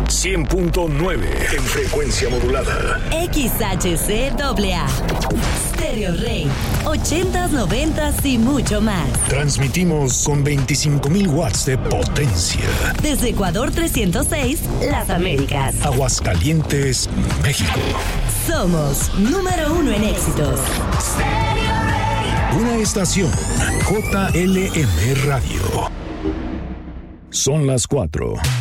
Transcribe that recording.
100.9 en frecuencia modulada. XHCAA. Stereo Rey. 80s, 90s y mucho más. Transmitimos con 25,000 watts de potencia. Desde Ecuador 306, Las Américas. Aguascalientes, México. Somos número 1 en éxitos. Stereo Rey. Una estación JLM Radio. Son las 4.